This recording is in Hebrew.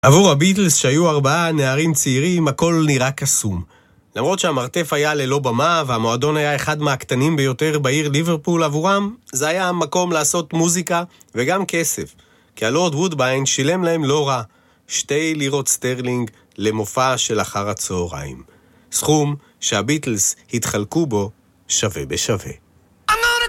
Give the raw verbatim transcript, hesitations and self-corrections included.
עבור הביטלס שהיו ארבעה נערים צעירים, הכל נראה קסום. למרות שהמרתף היה ללא במה והמועדון היה אחד מהקטנים ביותר בעיר ליברפול עבורם, זה היה מקום לעשות מוזיקה וגם כסף. כי הלורד וודביין שילם להם לא רע, שתי לירות סטרלינג למופע של אחר הצהריים. סכום שהביטלס התחלקו בו שווה בשווה.